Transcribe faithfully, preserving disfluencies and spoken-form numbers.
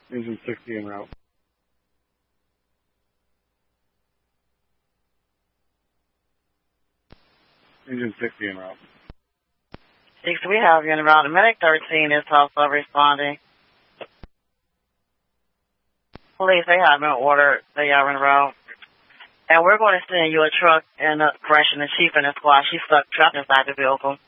Engine sixty en route. Engine sixty en route. six, we have you en route. Medic thirteen is also responding. Police, they have been ordered. They are en route. And we're going to send you a truck and a correction, the chief and the squad. She's stuck trapped inside the vehicle.